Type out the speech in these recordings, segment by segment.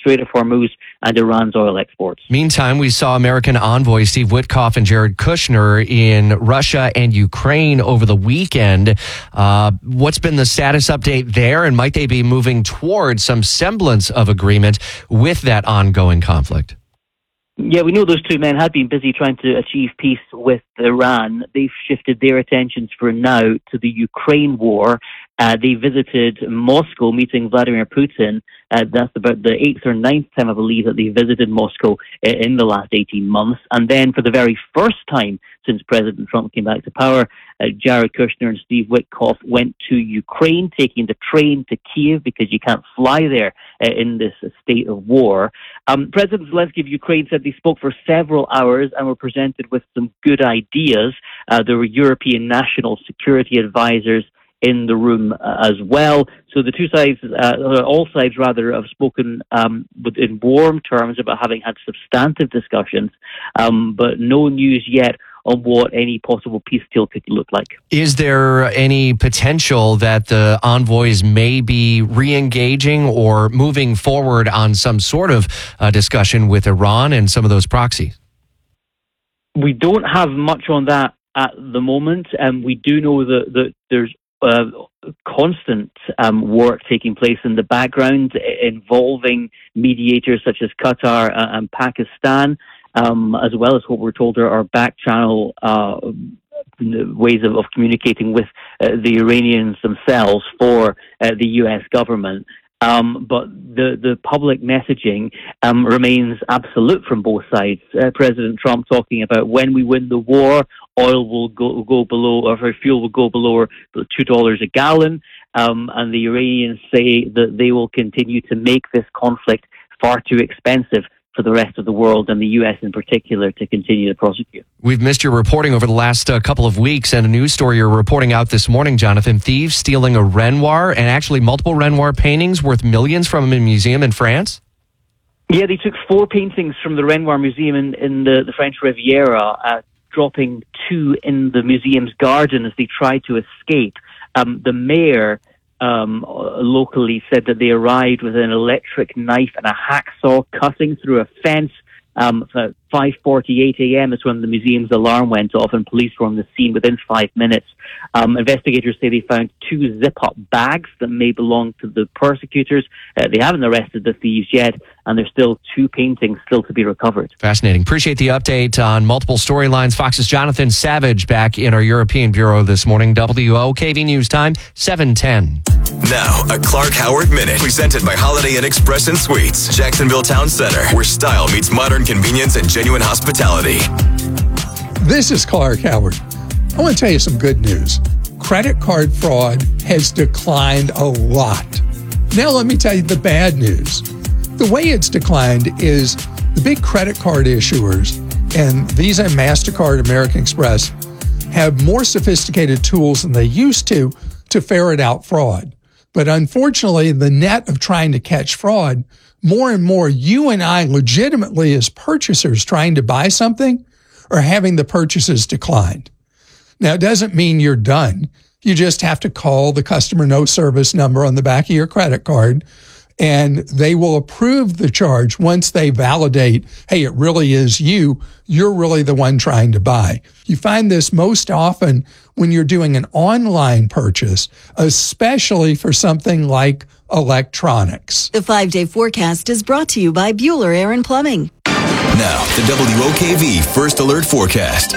Strait of Hormuz and Iran's oil exports. Meantime, we saw American envoy Steve Witkoff and Jared Kushner in Russia and Ukraine over the weekend. What's been the status update there, and might they be moving towards some semblance of agreement with that ongoing conflict? Yeah, we know those two men had been busy trying to achieve peace with Iran. They've shifted their attentions for now to the Ukraine war. They visited Moscow, meeting Vladimir Putin. That's about the 8th or 9th time, I believe, that they visited Moscow in the last 18 months. And then for the very first time since President Trump came back to power, Jared Kushner and Steve Witkoff went to Ukraine, taking the train to Kiev because you can't fly there in this state of war. President Zelensky of Ukraine said they spoke for several hours and were presented with some good ideas. There were European national security advisors in the room as well. So the two sides, all sides rather, have spoken in warm terms about having had substantive discussions, but no news yet on what any possible peace deal could look like. Is there any potential that the envoys may be re-engaging or moving forward on some sort of discussion with Iran and some of those proxies? We don't have much on that at the moment. We do know that there's constant work taking place in the background involving mediators such as Qatar and Pakistan, as well as what we're told are back channel ways of communicating with the Iranians themselves for the U.S. government. But the public messaging remains absolute from both sides. President Trump talking about when we win the war, oil will go below, or fuel will go below $2 a gallon. And the Iranians say that they will continue to make this conflict far too expensive for the rest of the world, and the U.S. in particular, to continue to prosecute. We've missed your reporting over the last couple of weeks, and a news story you're reporting out this morning, Jonathan. Thieves stealing a Renoir, and actually multiple Renoir paintings worth millions from a museum in France? Yeah, they took 4 paintings from the Renoir Museum in the French Riviera, dropping 2 in the museum's garden as they tried to escape. The mayor locally said that they arrived with an electric knife and a hacksaw cutting through a fence. At 5:48 a.m. is when the museum's alarm went off, and police were on the scene within 5 minutes. Investigators say they found 2 zip-up bags that may belong to the persecutors. They haven't arrested the thieves yet, and there's still 2 paintings still to be recovered. Fascinating. Appreciate the update on multiple storylines. Fox's Jonathan Savage back in our European Bureau this morning. WOKV News Time, 7:10. Now, a Clark Howard Minute, presented by Holiday Inn Express and Suites, Jacksonville Town Center, where style meets modern convenience and genuine hospitality. This is Clark Howard. I want to tell you some good news. Credit card fraud has declined a lot. Now let me tell you the bad news. The way it's declined is the big credit card issuers, and Visa and MasterCard, American Express, have more sophisticated tools than they used to ferret out fraud. But unfortunately, the net of trying to catch fraud, more and more you and I legitimately as purchasers trying to buy something are having the purchases declined. Now, it doesn't mean you're done. You just have to call the customer no service number on the back of your credit card, and they will approve the charge once they validate, hey, it really is you. You're really the one trying to buy. You find this most often when you're doing an online purchase, especially for something like electronics. The 5-day forecast is brought to you by Bueller Air and Plumbing. Now, the WOKV First Alert Forecast.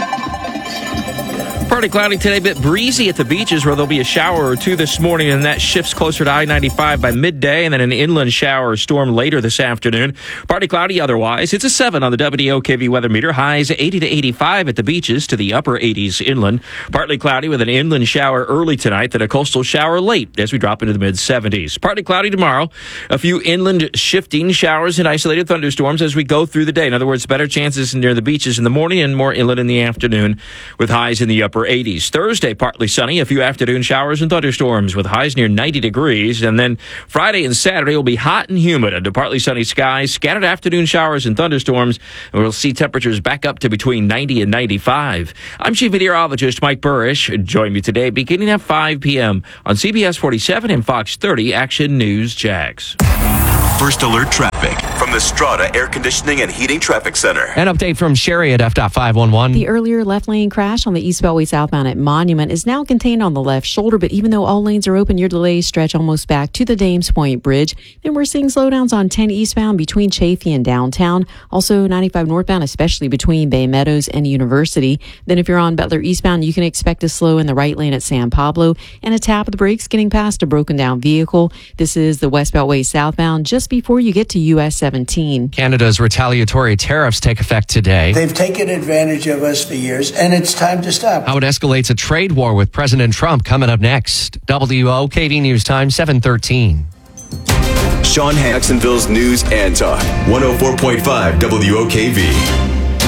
Partly cloudy today, a bit breezy at the beaches where there'll be a shower or 2 this morning, and that shifts closer to I-95 by midday, and then an inland shower or storm later this afternoon. Partly cloudy otherwise. It's a 7 on the WOKV weather meter. Highs 80 to 85 at the beaches, to the upper 80s inland. Partly cloudy with an inland shower early tonight, then a coastal shower late as we drop into the mid-70s. Partly cloudy tomorrow. A few inland shifting showers and isolated thunderstorms as we go through the day. In other words, better chances near the beaches in the morning and more inland in the afternoon, with highs in the upper 80s. Thursday, partly sunny, a few afternoon showers and thunderstorms with highs near 90 degrees. And then Friday and Saturday will be hot and humid under partly sunny skies, scattered afternoon showers and thunderstorms. And we'll see temperatures back up to between 90 and 95. I'm Chief Meteorologist Mike Burrish. Join me today beginning at 5 p.m. on CBS 47 and Fox 30 Action News Jax. First Alert Traffic from the Strata Air Conditioning and Heating Traffic Center. An update from Sherry at F.511. The earlier left lane crash on the East Beltway southbound at Monument is now contained on the left shoulder, but even though all lanes are open, your delays stretch almost back to the Dames Point Bridge. Then we're seeing slowdowns on 10 eastbound between Chaffee and downtown. Also 95 northbound, especially between Bay Meadows and University. Then if you're on Butler eastbound, you can expect to slow in the right lane at San Pablo and a tap of the brakes getting past a broken down vehicle. This is the West Beltway southbound just before you get to US 17. Canada's retaliatory tariffs take effect today. They've taken advantage of us for years, and it's time to stop. How it escalates a trade war with President Trump coming up next. WOKV News Time, 7:13. Sean Jacksonville's News and Talk. 104.5 WOKV.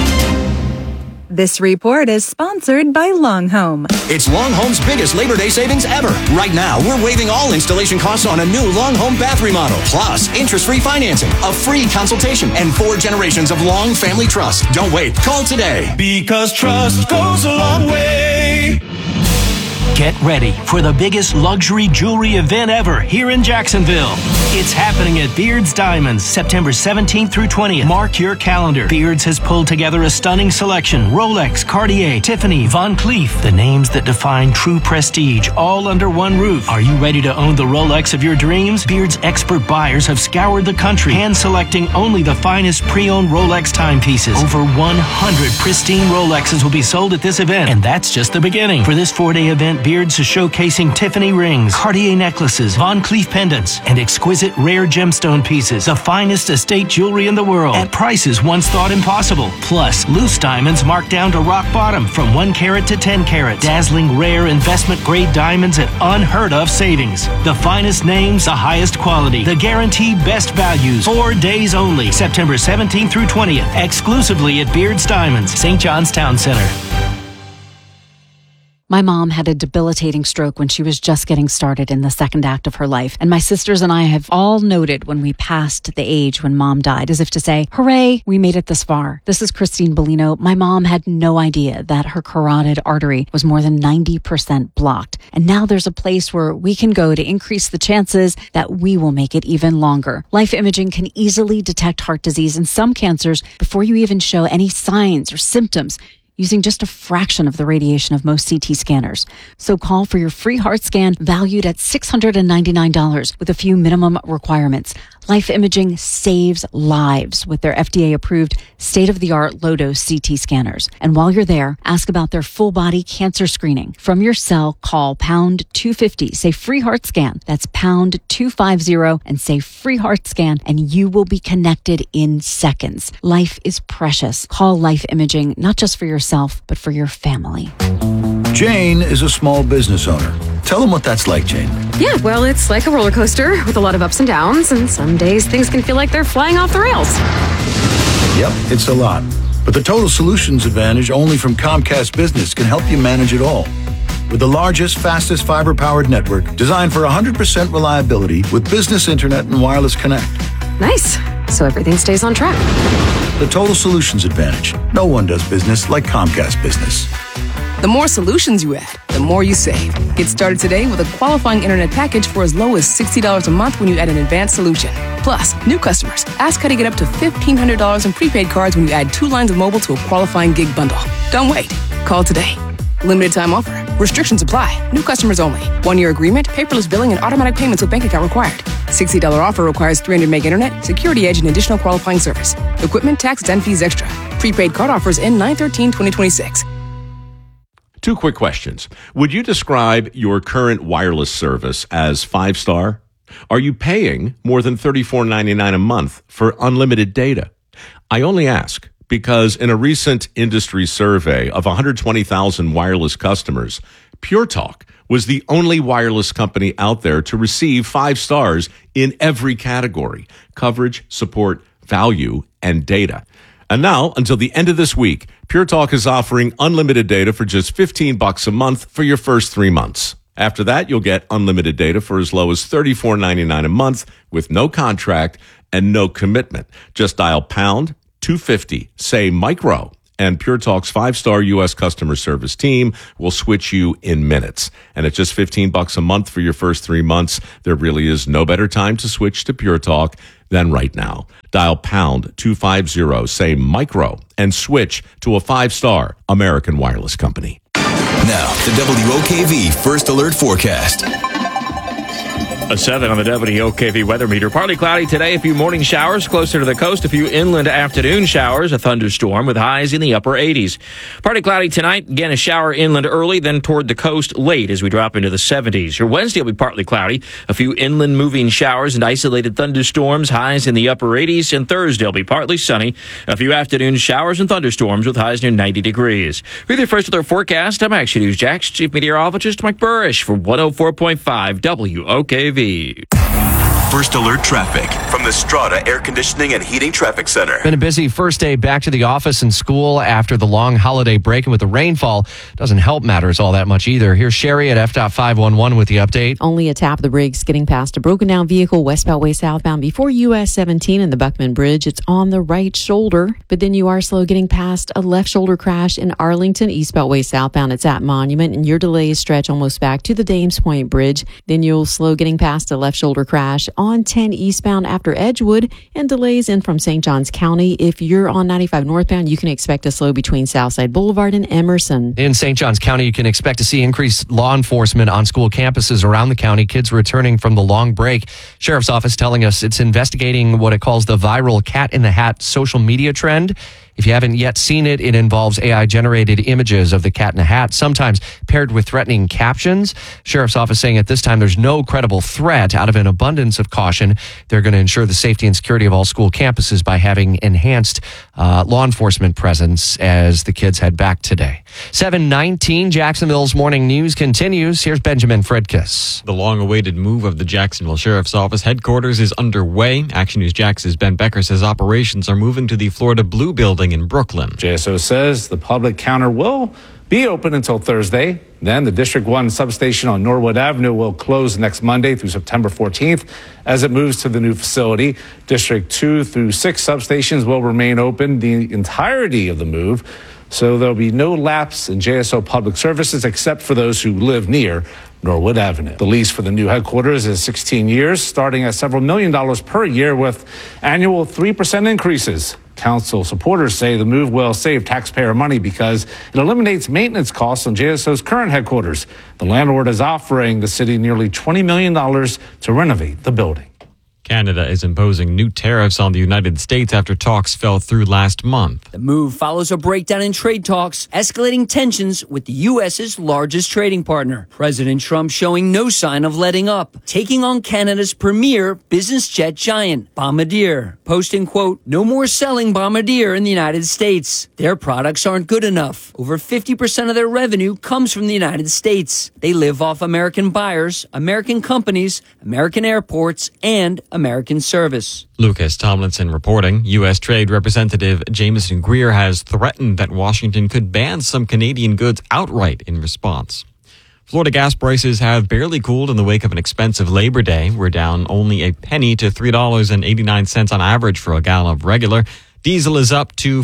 This report is sponsored by Long Home. It's Long Home's biggest Labor Day savings ever. Right now, we're waiving all installation costs on a new Long Home bath remodel, plus interest-free financing, a free consultation, and 4 generations of Long family trust. Don't wait. Call today. Because trust goes a long way. Get ready for the biggest luxury jewelry event ever here in Jacksonville. It's happening at Beard's Diamonds, September 17th through 20th. Mark your calendar. Beard's has pulled together a stunning selection. Rolex, Cartier, Tiffany, Van Cleef. The names that define true prestige, all under one roof. Are you ready to own the Rolex of your dreams? Beard's expert buyers have scoured the country, hand-selecting only the finest pre-owned Rolex timepieces. Over 100 pristine Rolexes will be sold at this event, and that's just the beginning. For this 4-day event, Beard's is showcasing Tiffany rings, Cartier necklaces, Van Cleef pendants, and exquisite rare gemstone pieces, the finest estate jewelry in the world, at prices once thought impossible. Plus, loose diamonds marked down to rock bottom from 1 carat to 10 carat. Dazzling rare investment-grade diamonds at unheard-of savings. The finest names, the highest quality, the guaranteed best values. 4 days only, September 17th through 20th, exclusively at Beard's Diamonds, St. John's Town Center. My mom had a debilitating stroke when she was just getting started in the second act of her life. And my sisters and I have all noted when we passed the age when Mom died, as if to say, hooray, we made it this far. This is Christine Bellino. My mom had no idea that her carotid artery was more than 90% blocked. And now there's a place where we can go to increase the chances that we will make it even longer. Life Imaging can easily detect heart disease and some cancers before you even show any signs or symptoms, using just a fraction of the radiation of most CT scanners. So call for your free heart scan valued at $699 with a few minimum requirements. Life Imaging saves lives with their FDA-approved state-of-the-art low-dose CT scanners. And while you're there, ask about their full-body cancer screening. From your cell, call pound 250, say free heart scan. That's pound 250 and say free heart scan, and you will be connected in seconds. Life is precious. Call Life Imaging, not just for yourself, but for your family. Jane is a small business owner. Tell them what that's like, Jane. Yeah, well, it's like a roller coaster with a lot of ups and downs, and some days things can feel like they're flying off the rails. Yep, it's a lot. But the Total Solutions Advantage only from Comcast Business can help you manage it all. With the largest, fastest fiber-powered network designed for 100% reliability with business internet and wireless connect. Nice. So everything stays on track. The Total Solutions Advantage. No one does business like Comcast Business. The more solutions you add, the more you save. Get started today with a qualifying internet package for as low as $60 a month when you add an advanced solution. Plus, new customers, ask how to get up to $1,500 in prepaid cards when you add 2 lines of mobile to a qualifying gig bundle. Don't wait. Call today. Limited time offer. Restrictions apply. New customers only. 1-year agreement, paperless billing, and automatic payments with bank account required. $60 offer requires 300 meg internet, security edge, and additional qualifying service. Equipment, taxes, and fees extra. Prepaid card offers end 9/13/2026. 2 quick questions. Would you describe your current wireless service as 5-star? Are you paying more than $34.99 a month for unlimited data? I only ask because in a recent industry survey of 120,000 wireless customers, Pure Talk was the only wireless company out there to receive 5 stars in every category: coverage, support, value, and data. And now, until the end of this week, Pure Talk is offering unlimited data for just $15 a month for your first 3 months. After that, you'll get unlimited data for as low as $34.99 a month with no contract and no commitment. Just dial pound 250, say micro, And Pure Talk's 5-star U.S. customer service team will switch you in minutes. And at just $15 a month for your first 3 months, there really is no better time to switch to Pure Talk than right now. Dial pound 250, say micro, and switch to a 5-star American Wireless company. Now, the WOKV First Alert Forecast. A 7 on the WOKV weather meter. Partly cloudy today, a few morning showers closer to the coast, a few inland afternoon showers, a thunderstorm with highs in the upper 80s. Partly cloudy tonight, again a shower inland early, then toward the coast late as we drop into the 70s. Your Wednesday will be partly cloudy, a few inland moving showers and isolated thunderstorms, highs in the upper 80s, and Thursday will be partly sunny, a few afternoon showers and thunderstorms with highs near 90 degrees. With your First Alert forecast, I'm Action News Jax Chief Meteorologist Mike Burrish for 104.5 WOKV. First Alert traffic from the Strata Air Conditioning and Heating Traffic Center. Been a busy first day back to the office and school after the long holiday break, and with the rainfall, doesn't help matters all that much either. Here's Sherry at FDOT 511 with the update. Only a tap of the brakes getting past a broken down vehicle west Beltway southbound before US 17 and the Buckman Bridge. It's on the right shoulder, but then you are slow getting past a left shoulder crash in Arlington East Beltway southbound. It's at Monument, and your delays stretch almost back to the Dames Point Bridge. Then you'll slow getting past a left shoulder crash on 10 eastbound after Edgewood, and delays in from St. Johns County. If you're on 95 northbound, you can expect a slow between Southside Boulevard and Emerson. In St. Johns County, you can expect to see increased law enforcement on school campuses around the county. Kids returning from the long break. Sheriff's Office telling us it's investigating what it calls the viral Cat in the Hat social media trend. If you haven't yet seen it, it involves AI-generated images of the cat in a hat, sometimes paired with threatening captions. Sheriff's Office saying at this time there's no credible threat. Out of an abundance of caution, they're going to ensure the safety and security of all school campuses by having enhanced law enforcement presence as the kids head back today. 7:19, Jacksonville's morning news continues. Here's Benjamin Fredkiss. The long-awaited move of the Jacksonville Sheriff's Office headquarters is underway. Action News Jax's Ben Becker says operations are moving to the Florida Blue Building in Brooklyn. JSO says the public counter will be open until Thursday. Then the District 1 substation on Norwood Avenue will close next Monday through September 14th as it moves to the new facility. District 2 through 6 substations will remain open the entirety of the move, so there'll be no lapse in JSO public services except for those who live near Norwood Avenue. The lease for the new headquarters is 16 years, starting at several $1 million per year with annual 3% increases. Council supporters say the move will save taxpayer money because it eliminates maintenance costs on JSO's current headquarters. The landlord is offering the city nearly $20 million to renovate the building. Canada is imposing new tariffs on the United States after talks fell through last month. The move follows a breakdown in trade talks, escalating tensions with the U.S.'s largest trading partner. President Trump showing no sign of letting up, taking on Canada's premier business jet giant, Bombardier, posting, quote, "No more selling Bombardier in the United States. Their products aren't good enough. Over 50% of their revenue comes from the United States. They live off American buyers, American companies, American airports, and American service." Lucas Tomlinson reporting. U.S. Trade Representative Jameson Greer has threatened that Washington could ban some Canadian goods outright in response. Florida gas prices have barely cooled in the wake of an expensive Labor Day. We're down only a penny to $3.89 on average for a gallon of regular. Diesel is up to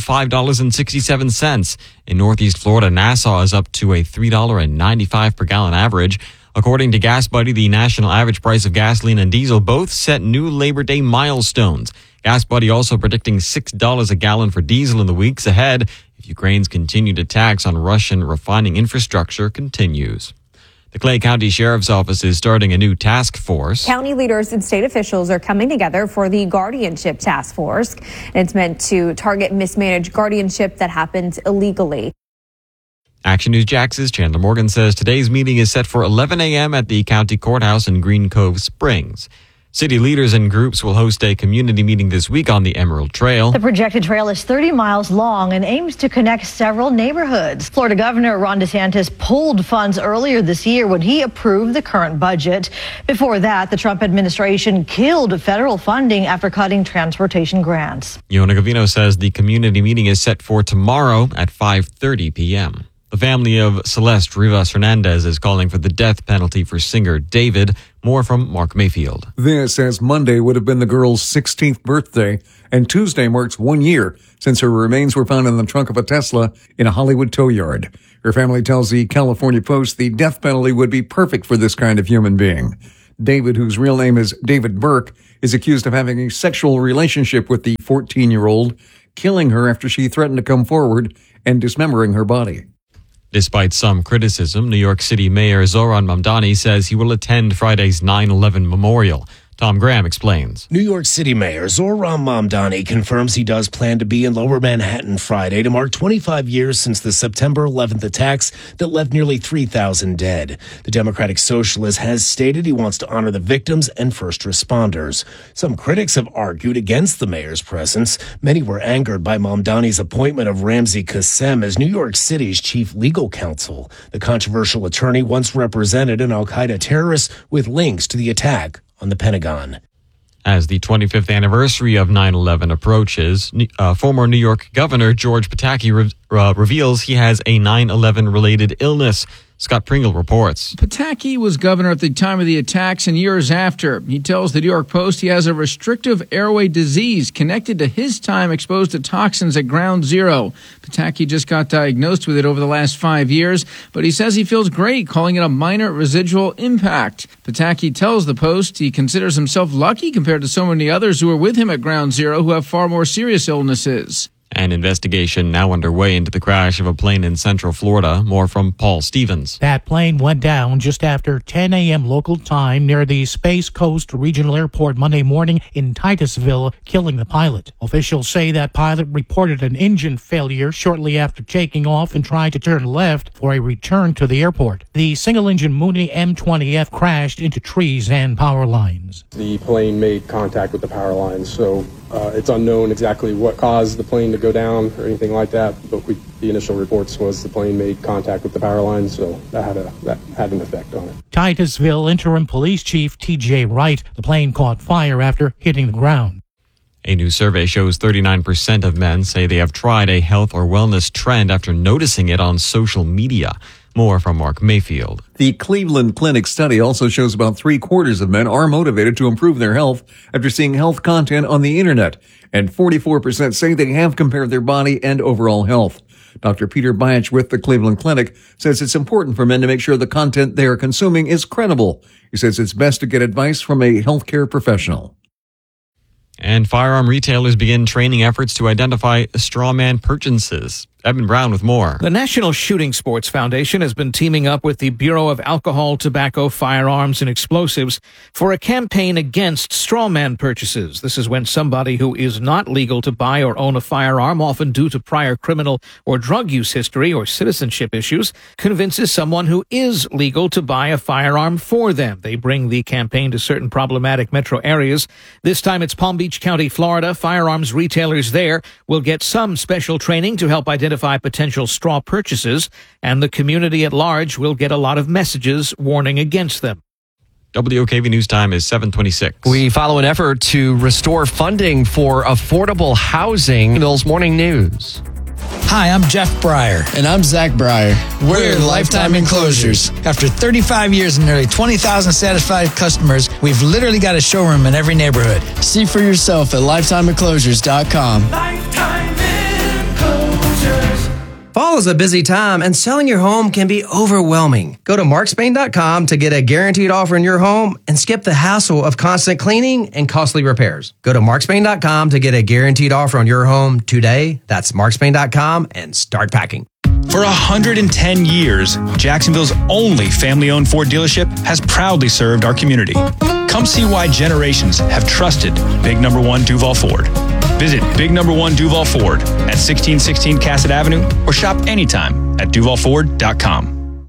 $5.67. In Northeast Florida, Nassau is up to a $3.95 per gallon average. According to Gas Buddy, the national average price of gasoline and diesel both set new Labor Day milestones. Gas Buddy also predicting $6 a gallon for diesel in the weeks ahead if Ukraine's continued attacks on Russian refining infrastructure continues. The Clay County Sheriff's Office is starting a new task force. County leaders and state officials are coming together for the Guardianship Task Force. It's meant to target mismanaged guardianship that happens illegally. Action News Jax's Chandler Morgan says today's meeting is set for 11 a.m. at the County Courthouse in Green Cove Springs. City leaders and groups will host a community meeting this week on the Emerald Trail. The projected trail is 30 miles long and aims to connect several neighborhoods. Florida Governor Ron DeSantis pulled funds earlier this year when he approved the current budget. Before that, the Trump administration killed federal funding after cutting transportation grants. Yona Gavino says the community meeting is set for tomorrow at 5:30 p.m. The family of Celeste Rivas Hernandez is calling for the death penalty for singer David. More from Mark Mayfield. This, as Monday would have been the girl's 16th birthday, and Tuesday marks 1 year since her remains were found in the trunk of a Tesla in a Hollywood tow yard. Her family tells the California Post the death penalty would be perfect for this kind of human being. David, whose real name is David Burke, is accused of having a sexual relationship with the 14-year-old, killing her after she threatened to come forward, and dismembering her body. Despite some criticism, New York City Mayor Zohran Mamdani says he will attend Friday's 9/11 memorial. Tom Graham explains. New York City Mayor Zohran Mamdani confirms he does plan to be in Lower Manhattan Friday to mark 25 years since the September 11th attacks that left nearly 3,000 dead. The Democratic Socialist has stated he wants to honor the victims and first responders. Some critics have argued against the mayor's presence. Many were angered by Mamdani's appointment of Ramzi Qassem as New York City's chief legal counsel. The controversial attorney once represented an al-Qaeda terrorist with links to the attack on the Pentagon. As the 25th anniversary of 9/11 approaches, former New York Governor George Pataki reveals he has a 9/11-related illness. Scott Pringle reports. Pataki was governor at the time of the attacks and years after. He tells the New York Post he has a restrictive airway disease connected to his time exposed to toxins at Ground Zero. Pataki just got diagnosed with it over the last 5 years, but he says he feels great, calling it a minor residual impact. Pataki tells the Post he considers himself lucky compared to so many others who were with him at Ground Zero who have far more serious illnesses. An investigation now underway into the crash of a plane in Central Florida. More from Paul Stevens. That plane went down just after 10 a.m. local time near the Space Coast Regional Airport Monday morning in Titusville, killing the pilot. Officials say that pilot reported an engine failure shortly after taking off and tried to turn left for a return to the airport. The single-engine Mooney M20F crashed into trees and power lines. The plane made contact with the power lines, so it's unknown exactly what caused the plane to go down or anything like that, but the initial reports was the plane made contact with the power lines, so that had an effect on it. Titusville Interim Police Chief T.J. Wright. The plane caught fire after hitting the ground. A new survey shows 39% of men say they have tried a health or wellness trend after noticing it on social media. More from Mark Mayfield. The Cleveland Clinic study also shows about 3/4 of men are motivated to improve their health after seeing health content on the internet, and 44% say they have compared their body and overall health. Dr. Peter Byach with the Cleveland Clinic says it's important for men to make sure the content they are consuming is credible. He says it's best to get advice from a healthcare professional. And firearm retailers begin training efforts to identify strawman purchases. Evan Brown with more. The National Shooting Sports Foundation has been teaming up with the Bureau of Alcohol, Tobacco, Firearms, and Explosives for a campaign against strawman purchases. This is when somebody who is not legal to buy or own a firearm, often due to prior criminal or drug use history or citizenship issues, convinces someone who is legal to buy a firearm for them. They bring the campaign to certain problematic metro areas. This time it's Palm Beach County, Florida. Firearms retailers there will get some special training to help identify potential straw purchases, and the community at large will get a lot of messages warning against them. WOKV News Time is 7:26. We follow an effort to restore funding for affordable housing. Bill's Morning News. Hi, I'm Jeff Breyer. And I'm Zach Breyer. We're Lifetime Enclosures. After 35 years and nearly 20,000 satisfied customers, we've literally got a showroom in every neighborhood. See for yourself at lifetimeenclosures.com. Lifetime Enclosures. Fall is a busy time, and selling your home can be overwhelming. Go to markspain.com to get a guaranteed offer in your home and skip the hassle of constant cleaning and costly repairs. Go to markspain.com to get a guaranteed offer on your home today. That's markspain.com and start packing. For 110 years, Jacksonville's only family-owned Ford dealership has proudly served our community. Come see why generations have trusted Big Number 1 Duval Ford. Visit Big Number 1 Duval Ford at 1616 Cassett Avenue or shop anytime at duvalford.com.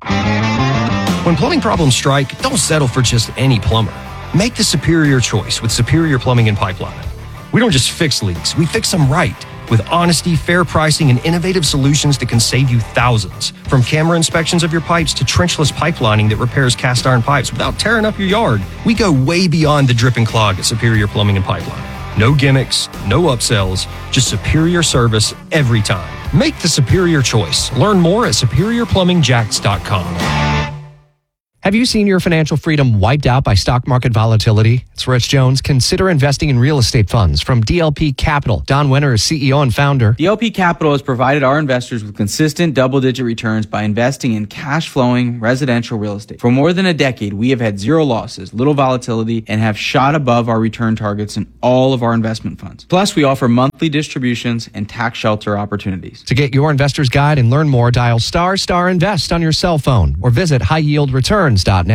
When plumbing problems strike, don't settle for just any plumber. Make the superior choice with Superior Plumbing and Pipeline. We don't just fix leaks, we fix them right. With honesty, fair pricing, and innovative solutions that can save you thousands. From camera inspections of your pipes to trenchless pipelining that repairs cast iron pipes without tearing up your yard. We go way beyond the drip and clog at Superior Plumbing and Pipeline. No gimmicks, no upsells, just superior service every time. Make the superior choice. Learn more at superiorplumbingjacks.com. Have you seen your financial freedom wiped out by stock market volatility? It's Rich Jones. Consider investing in real estate funds from DLP Capital. Don Wenner is CEO and founder. DLP Capital has provided our investors with consistent double-digit returns by investing in cash-flowing residential real estate. For more than a decade, we have had zero losses, little volatility, and have shot above our return targets in all of our investment funds. Plus, we offer monthly distributions and tax shelter opportunities. To get your investor's guide and learn more, dial **invest on your cell phone or visit highyieldreturns.net.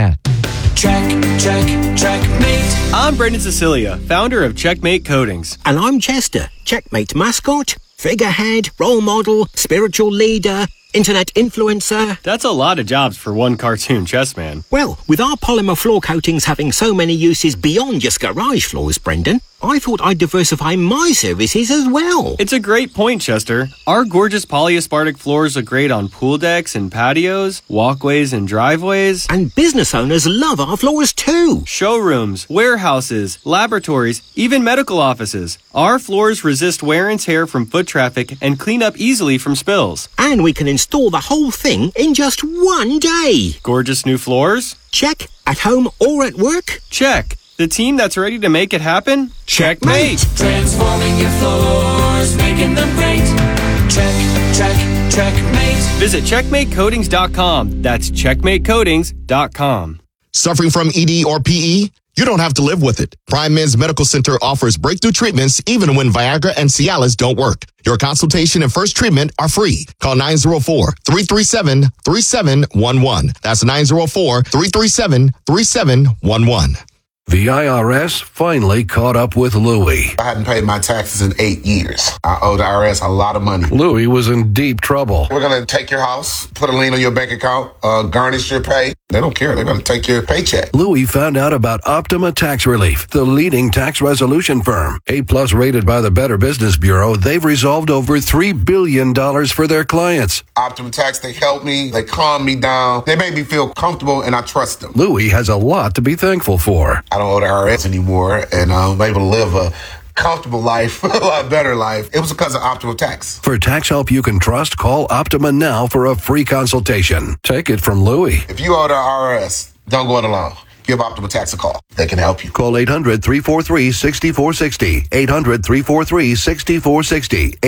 Checkmate. I'm Brendan Cecilia, founder of Checkmate Coatings. And I'm Chester, Checkmate mascot, figurehead, role model, spiritual leader, internet influencer. That's a lot of jobs for one cartoon chess man. Well, with our polymer floor coatings having so many uses beyond just garage floors, Brendan, I thought I'd diversify my services as well. It's a great point, Chester. Our gorgeous polyaspartic floors are great on pool decks and patios, walkways and driveways. And business owners love our floors too. Showrooms, warehouses, laboratories, even medical offices. Our floors resist wear and tear from foot traffic and clean up easily from spills. And we can install the whole thing in just one day. Gorgeous new floors? Check. At home or at work? Check. The team that's ready to make it happen? Checkmate. Transforming your floors, making them great. Checkmate. Visit checkmatecoatings.com. That's checkmatecoatings.com. Suffering from ED or PE? You don't have to live with it. Prime Men's Medical Center offers breakthrough treatments even when Viagra and Cialis don't work. Your consultation and first treatment are free. Call 904-337-3711. That's 904-337-3711. The IRS finally caught up with Louie. I hadn't paid my taxes in 8 years. I owe the IRS a lot of money. Louie was in deep trouble. We're going to take your house, put a lien on your bank account, garnish your pay. They don't care. They're going to take your paycheck. Louie found out about Optima Tax Relief, the leading tax resolution firm. A-plus rated by the Better Business Bureau, they've resolved over $3 billion for their clients. Optima Tax, they help me. They calm me down. They make me feel comfortable, and I trust them. Louie has a lot to be thankful for. I don't owe the IRS anymore, and I'm able to live a comfortable life, a lot better life. It was because of Optima Tax. For tax help you can trust, call Optima now for a free consultation. Take it from Louie. If you owe the IRS, don't go it alone. Give Optima Tax a call. They can help you. Call 800-343-6460. 800-343-6460.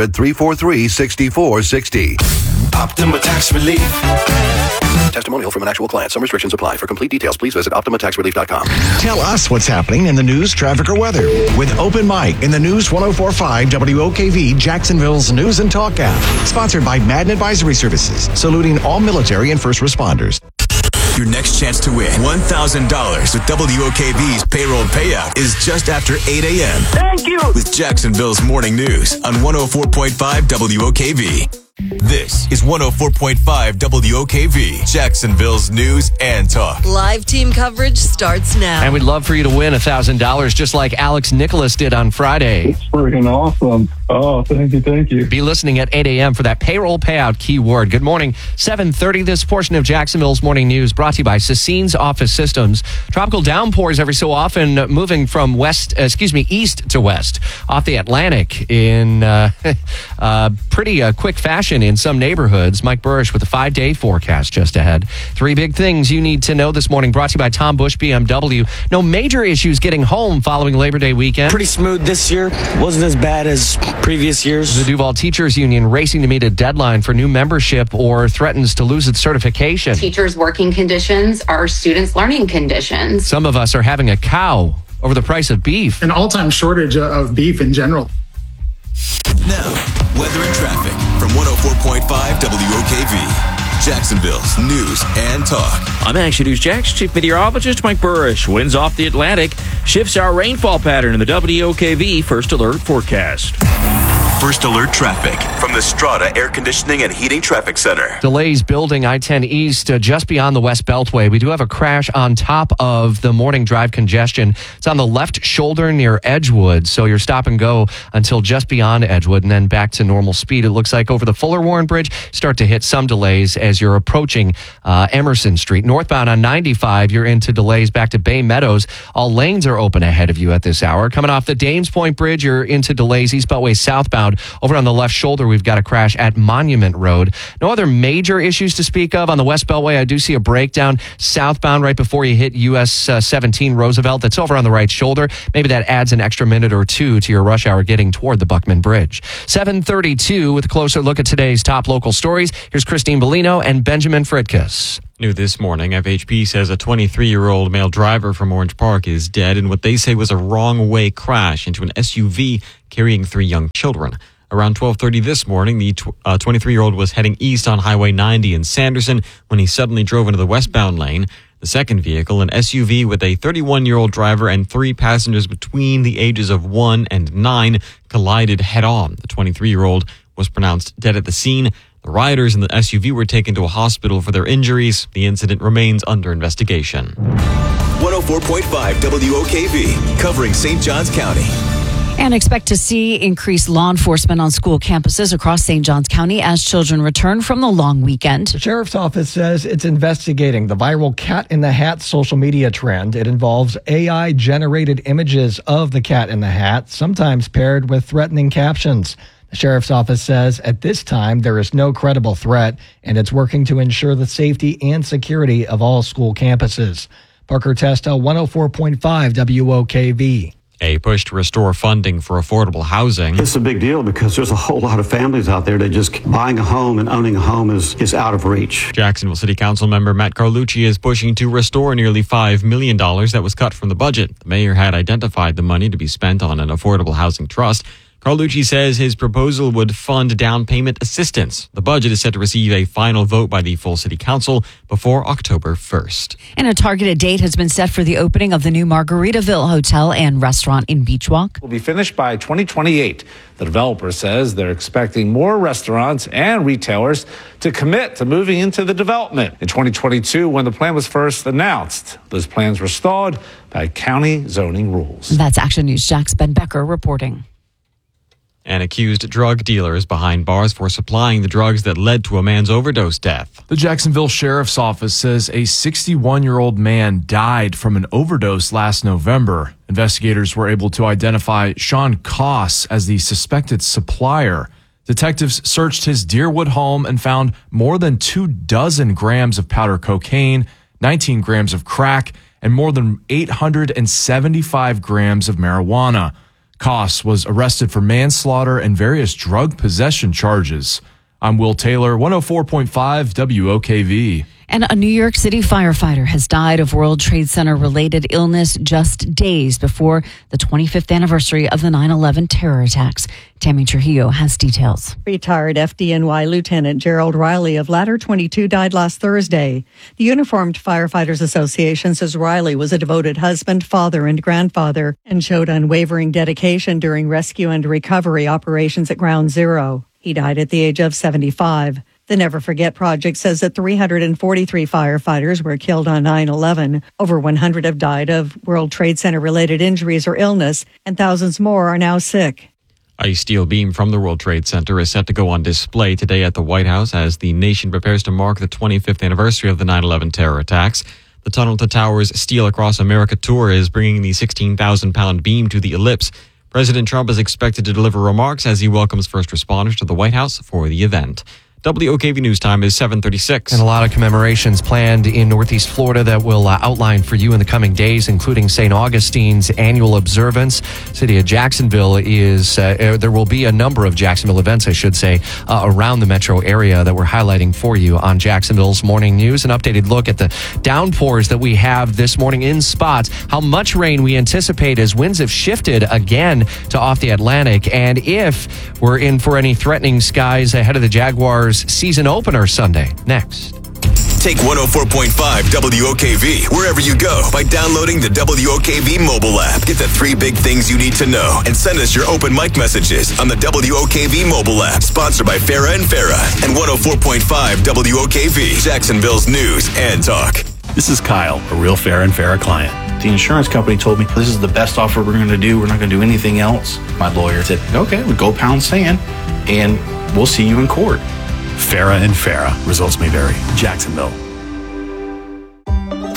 800-343-6460. Optima Tax Relief. Testimonial from an actual client. Some restrictions apply. For complete details, please visit OptimaTaxRelief.com. Tell us what's happening in the news, traffic, or weather with Open Mic in the News 104.5 WOKV, Jacksonville's News and Talk app. Sponsored by Madden Advisory Services, saluting all military and first responders. Your next chance to win $1,000 with WOKV's payroll payout is just after 8 a.m. Thank you. With Jacksonville's Morning News on 104.5 WOKV. This is 104.5 WOKV, Jacksonville's News and Talk. Live team coverage starts now. And we'd love for you to win $1,000 just like Alex Nicholas did on Friday. It's freaking awesome. Oh, thank you. Be listening at 8 a.m. for that payroll payout keyword. Good morning. 7:30. This portion of Jacksonville's Morning News brought to you by Sassine's Office Systems. Tropical downpours every so often moving from east to west off the Atlantic in pretty quick fashion in some neighborhoods. Mike Burrish with a 5-day forecast just ahead. 3 big things you need to know this morning, brought to you by Tom Bush BMW. No major issues getting home following Labor Day weekend. Pretty smooth this year. Wasn't as bad as previous years. The Duval Teachers Union racing to meet a deadline for new membership or threatens to lose its certification. Teachers' working conditions are students' learning conditions. Some of us are having a cow over the price of beef. An all-time shortage of beef in general. Now, weather and traffic from 104.5 WOKV. Jacksonville's News and Talk. I'm Action News Jax Chief Meteorologist Mike Burrish. Winds off the Atlantic shifts our rainfall pattern in the WOKV First Alert forecast. First Alert traffic from the Strata Air Conditioning and Heating Traffic Center. Delays building I-10 East just beyond the West Beltway. We do have a crash on top of the morning drive congestion. It's on the left shoulder near Edgewood, so you're stop and go until just beyond Edgewood and then back to normal speed. It looks like over the Fuller Warren Bridge, start to hit some delays as you're approaching Emerson Street. Northbound on 95, you're into delays back to Bay Meadows. All lanes are open ahead of you at this hour. Coming off the Dames Point Bridge, you're into delays East Beltway southbound westbound. Over on the left shoulder, we've got a crash at Monument Road. No other major issues to speak of. On the West Beltway, I do see a breakdown southbound right before you hit US 17 Roosevelt. That's over on the right shoulder. Maybe that adds an extra minute or two to your rush hour getting toward the Buckman Bridge. 7:32 with a closer look at today's top local stories. Here's Christine Bellino and Benjamin Fritkus. New this morning, FHP says a 23-year-old male driver from Orange Park is dead in what they say was a wrong-way crash into an SUV carrying 3 young children. Around 12:30 this morning, the 23-year-old was heading east on Highway 90 in Sanderson when he suddenly drove into the westbound lane. The second vehicle, an SUV with a 31-year-old driver and 3 passengers between the ages of 1 and 9, collided head-on. The 23-year-old was pronounced dead at the scene. The riders in the SUV were taken to a hospital for their injuries. The incident remains under investigation. 104.5 WOKV, covering St. Johns County. And expect to see increased law enforcement on school campuses across St. Johns County as children return from the long weekend. The sheriff's office says it's investigating the viral Cat in the Hat social media trend. It involves AI-generated images of the Cat in the Hat, sometimes paired with threatening captions. The sheriff's office says at this time there is no credible threat, and it's working to ensure the safety and security of all school campuses. Parker Testa, 104.5 WOKV. A push to restore funding for affordable housing. It's a big deal because there's a whole lot of families out there that just buying a home and owning a home is out of reach. Jacksonville City Council member Matt Carlucci is pushing to restore nearly $5 million that was cut from the budget. The mayor had identified the money to be spent on an affordable housing trust. Carlucci says his proposal would fund down payment assistance. The budget is set to receive a final vote by the full city council before October 1st. And a targeted date has been set for the opening of the new Margaritaville Hotel and Restaurant in Beach Walk. Will be finished by 2028. The developer says they're expecting more restaurants and retailers to commit to moving into the development. In 2022, when the plan was first announced, those plans were stalled by county zoning rules. That's Action News Jack's Ben Becker reporting. And accused drug dealers behind bars for supplying the drugs that led to a man's overdose death. The Jacksonville Sheriff's Office says a 61-year-old man died from an overdose last November. Investigators were able to identify Sean Koss as the suspected supplier. Detectives searched his Deerwood home and found more than 24 grams of powder cocaine, 19 grams of crack, and more than 875 grams of marijuana. Koss was arrested for manslaughter and various drug possession charges. I'm Will Taylor, 104.5 WOKV. And a New York City firefighter has died of World Trade Center related illness just days before the 25th anniversary of the 9/11 terror attacks. Tammy Trujillo has details. Retired FDNY Lieutenant Gerald Riley of Ladder 22 died last Thursday. The Uniformed Firefighters Association says Riley was a devoted husband, father, and grandfather and showed unwavering dedication during rescue and recovery operations at Ground Zero. He died at the age of 75. The Never Forget Project says that 343 firefighters were killed on 9/11. Over 100 have died of World Trade Center-related injuries or illness, and thousands more are now sick. A steel beam from the World Trade Center is set to go on display today at the White House as the nation prepares to mark the 25th anniversary of the 9/11 terror attacks. The Tunnel to Towers Steel Across America tour is bringing the 16,000-pound beam to the ellipse. President Trump is expected to deliver remarks as he welcomes first responders to the White House for the event. WOKV News Time is 7:36. And a lot of commemorations planned in Northeast Florida that we'll outline for you in the coming days, including St. Augustine's annual observance. City of Jacksonville is, there will be a number of Jacksonville events, I should say, around the metro area that we're highlighting for you on Jacksonville's Morning News. An updated look at the downpours that we have this morning in spots, how much rain we anticipate as winds have shifted again to off the Atlantic, and if we're in for any threatening skies ahead of the Jaguars season opener Sunday. Next. Take 104.5 WOKV wherever you go by downloading the WOKV mobile app. Get the 3 big things you need to know and send us your open mic messages on the WOKV mobile app. Sponsored by Farah and Farah and 104.5 WOKV, Jacksonville's news and talk. This is Kyle, a real Farah and Farah client. The insurance company told me this is the best offer we're going to do. We're not going to do anything else. My lawyer said, okay, we go pound sand and we'll see you in court. Farah and Farah. Results may vary. Jacksonville.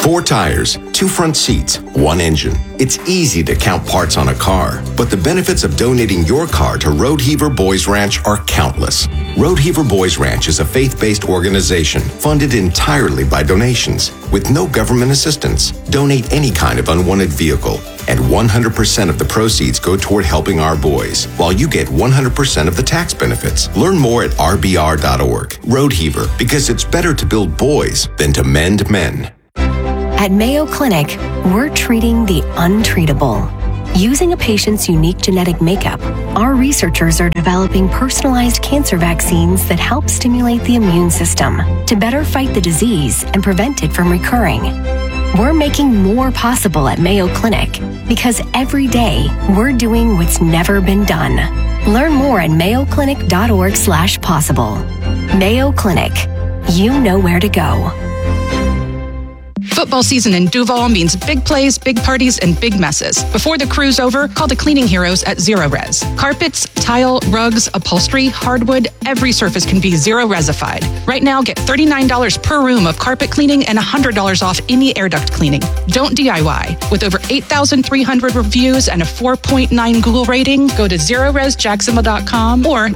4 tires, 2 front seats, 1 engine. It's easy to count parts on a car, but the benefits of donating your car to Roadheaver Boys Ranch are countless. Roadheaver Boys Ranch is a faith-based organization funded entirely by donations with no government assistance. Donate any kind of unwanted vehicle, and 100% of the proceeds go toward helping our boys, while you get 100% of the tax benefits. Learn more at rbr.org. Roadheaver, because it's better to build boys than to mend men. At Mayo Clinic, we're treating the untreatable. Using a patient's unique genetic makeup, our researchers are developing personalized cancer vaccines that help stimulate the immune system to better fight the disease and prevent it from recurring. We're making more possible at Mayo Clinic because every day we're doing what's never been done. Learn more at mayoclinic.org/possible. Mayo Clinic. You know where to go. Football season in Duval means big plays, big parties, and big messes. Before the crew's over, call the cleaning heroes at Zero Res. Carpets, tile, rugs, upholstery, hardwood, every surface can be Zero Resified. Right now, get $39 per room of carpet cleaning and $100 off any air duct cleaning. Don't DIY. With over 8,300 reviews and a 4.9 Google rating, go to ZeroResJacksonville.com or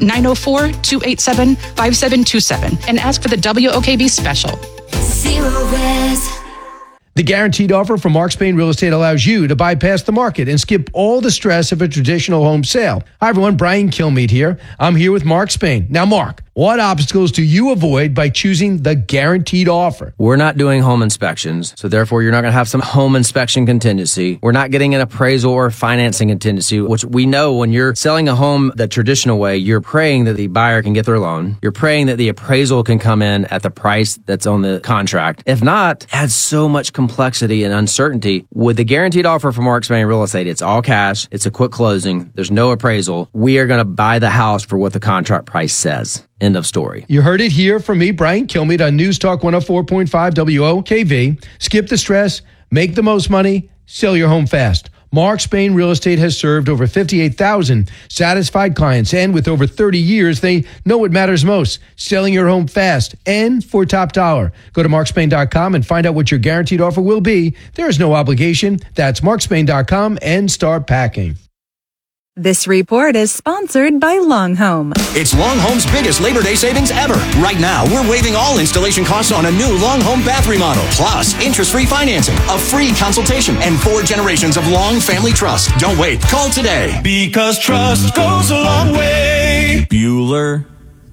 904-287-5727 and ask for the WOKV special. Zero Res. The guaranteed offer from Mark Spain Real Estate allows you to bypass the market and skip all the stress of a traditional home sale. Hi, everyone. Brian Kilmeade here. I'm here with Mark Spain. Now, Mark, what obstacles do you avoid by choosing the guaranteed offer? We're not doing home inspections, so therefore you're not going to have some home inspection contingency. We're not getting an appraisal or financing contingency, which we know when you're selling a home the traditional way, you're praying that the buyer can get their loan. You're praying that the appraisal can come in at the price that's on the contract. If not, it adds so much complexity and uncertainty. With the guaranteed offer from Mark Spain Real Estate, it's all cash. It's a quick closing. There's no appraisal. We are going to buy the house for what the contract price says. End of story. You heard it here from me, Brian Kilmeade, on News Talk 104.5 WOKV. Skip the stress, make the most money, sell your home fast. Mark Spain Real Estate has served over 58,000 satisfied clients, and with over 30 years, they know what matters most, selling your home fast and for top dollar. Go to markspain.com and find out what your guaranteed offer will be. There is no obligation. That's markspain.com and start packing. This report is sponsored by Long Home. It's Long Home's biggest Labor Day savings ever. Right now, we're waiving all installation costs on a new Long Home bath remodel, plus interest-free financing, a free consultation, and 4 generations of Long family trust. Don't wait. Call today. Because trust goes a long way. Bueller,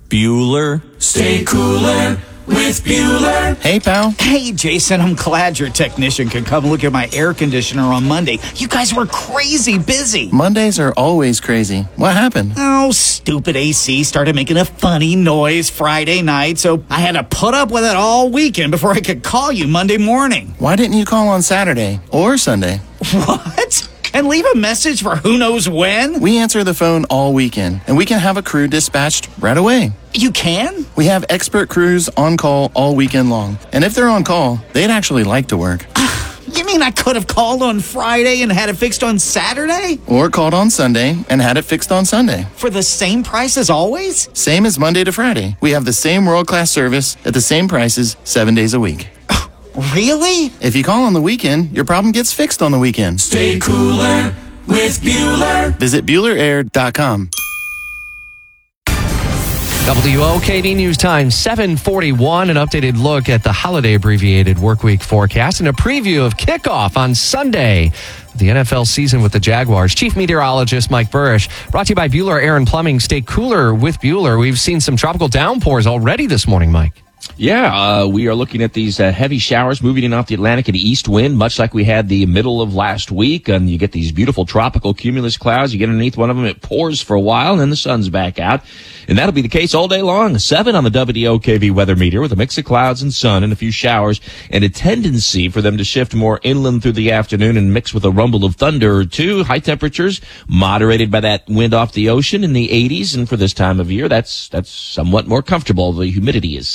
stay cooler with Bueller. Hey, pal. Hey, Jason, I'm glad your technician could come look at my air conditioner on Monday. You guys were crazy busy. Mondays are always crazy. What happened? Oh, stupid AC started making a funny noise Friday night, so I had to put up with it all weekend before I could call you Monday morning. Why didn't you call on Saturday or Sunday? What? And leave a message for who knows when? We answer the phone all weekend, and we can have a crew dispatched right away. You can? We have expert crews on call all weekend long. And if they're on call, they'd actually like to work. You mean I could have called on Friday and had it fixed on Saturday? Or called on Sunday and had it fixed on Sunday. For the same price as always? Same as Monday to Friday. We have the same world-class service at the same prices 7 days a week. Really? If you call on the weekend, your problem gets fixed on the weekend. Stay cooler with Bueller. Visit BuellerAir.com. WOKV News Time, 7:41, an updated look at the holiday abbreviated workweek forecast and a preview of kickoff on Sunday. The NFL season with the Jaguars. Chief Meteorologist Mike Burrish, brought to you by Bueller Air and Plumbing. Stay cooler with Bueller. We've seen some tropical downpours already this morning, Mike. Yeah, we are looking at these heavy showers moving in off the Atlantic and east wind, much like we had the middle of last week. And you get these beautiful tropical cumulus clouds. You get underneath one of them, it pours for a while, and then the sun's back out. And that'll be the case all day long. 7 on the WOKV weather meter with a mix of clouds and sun and a few showers, and a tendency for them to shift more inland through the afternoon and mix with a rumble of thunder or two. High temperatures moderated by that wind off the ocean in the 80s. And for this time of year, that's somewhat more comfortable. The humidity is sky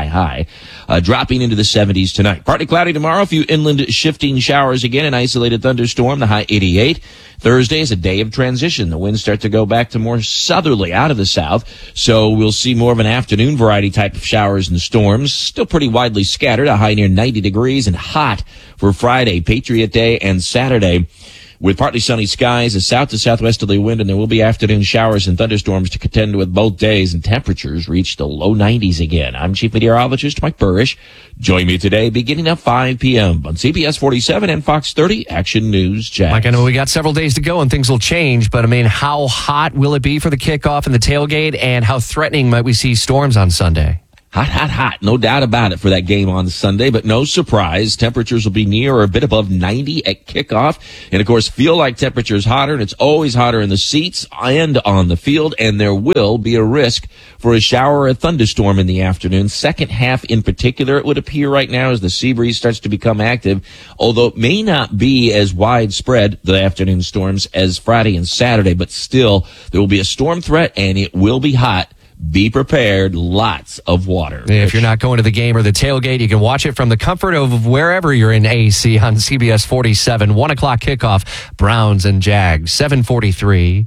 high. Dropping into the 70s tonight. Partly cloudy tomorrow. A few inland shifting showers again. An isolated thunderstorm. The high 88. Thursday is a day of transition. The winds start to go back to more southerly out of the south. So we'll see more of an afternoon variety type of showers and storms. Still pretty widely scattered. A high near 90 degrees and hot for Friday, Patriot Day, and Saturday. With partly sunny skies, a south to southwesterly wind, and there will be afternoon showers and thunderstorms to contend with both days, and temperatures reach the low 90s again. I'm Chief Meteorologist Mike Burrish. Join me today beginning at 5 p.m. on CBS 47 and Fox 30 Action News Jax. Mike, I know we got several days to go and things will change, but I mean, how hot will it be for the kickoff and the tailgate, and how threatening might we see storms on Sunday? Hot, hot, hot. No doubt about it for that game on Sunday, but no surprise. Temperatures will be near or a bit above 90 at kickoff. And, of course, feel like temperatures hotter, and it's always hotter in the seats and on the field, and there will be a risk for a shower or a thunderstorm in the afternoon. Second half in particular, it would appear right now as the sea breeze starts to become active, although it may not be as widespread, the afternoon storms, as Friday and Saturday, but still there will be a storm threat, and it will be hot. Be prepared. Lots of water. If you're not going to the game or the tailgate, you can watch it from the comfort of wherever you're in AC on CBS 47. 1 o'clock kickoff. Browns and Jags. 7:43.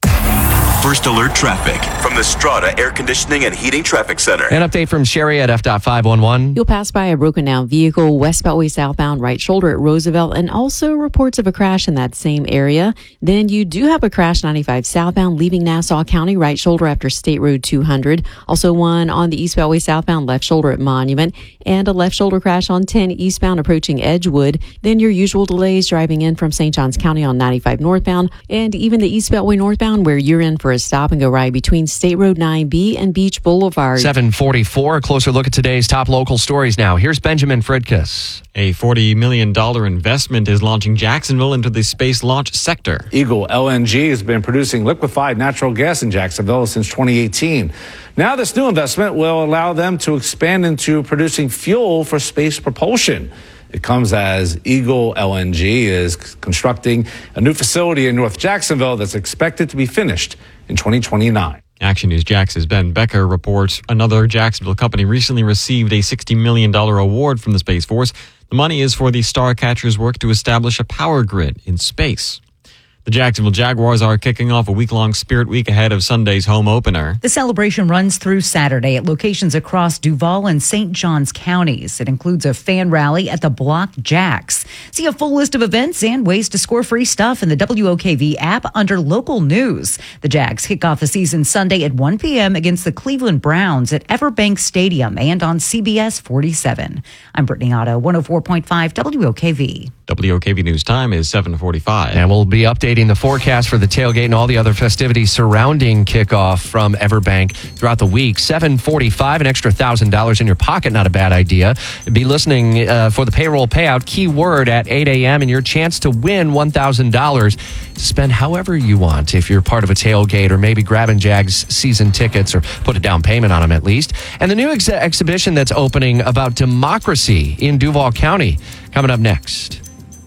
First Alert Traffic from the Strata Air Conditioning and Heating Traffic Center. An update from Sherry at F.511. You'll pass by a broken down vehicle west Beltway southbound, right shoulder at Roosevelt, and also reports of a crash in that same area. Then you do have a crash 95 southbound leaving Nassau County, right shoulder after State Road 200. Also one on the east Beltway southbound, left shoulder at Monument, and a left shoulder crash on 10 eastbound approaching Edgewood. Then your usual delays driving in from St. Johns County on 95 northbound, and even the east Beltway northbound where you're in for a stop and go ride between State Road 9B and Beach Boulevard. 7:44. A closer look at today's top local stories now. Here's Benjamin Fridkus. A $40 million investment is launching Jacksonville into the space launch sector. Eagle LNG has been producing liquefied natural gas in Jacksonville since 2018. Now this new investment will allow them to expand into producing fuel for space propulsion. It comes as Eagle LNG is constructing a new facility in North Jacksonville that's expected to be finished in 2029. Action News Jax's Ben Becker reports another Jacksonville company recently received a $60 million award from the Space Force. The money is for the Starcatcher's work to establish a power grid in space. The Jacksonville Jaguars are kicking off a week-long Spirit Week ahead of Sunday's home opener. The celebration runs through Saturday at locations across Duval and St. Johns counties. It includes a fan rally at the Block Jacks. See a full list of events and ways to score free stuff in the WOKV app under local news. The Jags kick off the season Sunday at 1 p.m. against the Cleveland Browns at Everbank Stadium and on CBS 47. I'm Brittany Otto, 104.5 WOKV. WOKV News time is 7:45. And we'll be updating the forecast for the tailgate and all the other festivities surrounding kickoff from Everbank throughout the week. 7:45, an extra $1,000 in your pocket, not a bad idea. Be listening for the payroll payout, keyword at 8 a.m. and your chance to win $1,000 to spend however you want if you're part of a tailgate or maybe grabbing Jags season tickets or put a down payment on them at least. And the new exhibition that's opening about democracy in Duval County coming up next.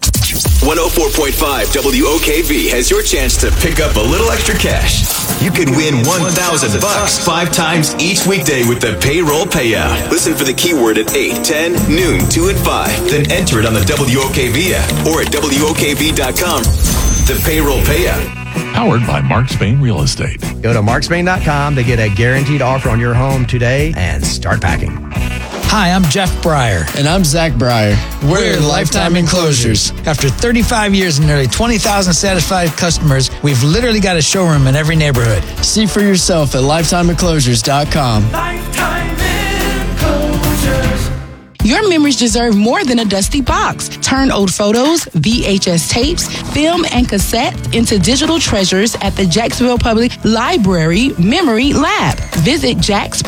104.5 WOKV has your chance to pick up a little extra cash. You could win $1,000 5 times each weekday with the payroll payout. Listen for the keyword at 8, 10, noon, 2, and 5. Then enter it on the WOKV app or at WOKV.com. The payroll payout. Powered by Mark Spain Real Estate. Go to markspain.com to get a guaranteed offer on your home today and start packing. Hi, I'm Jeff Breyer. And I'm Zach Breyer. We're Lifetime Enclosures. After 35 years and nearly 20,000 satisfied customers, we've literally got a showroom in every neighborhood. See for yourself at lifetimeenclosures.com. Lifetime Enclosures. Your memories deserve more than a dusty box. Turn old photos, VHS tapes, film, and cassette into digital treasures at the Jacksonville Public Library Memory Lab. Visit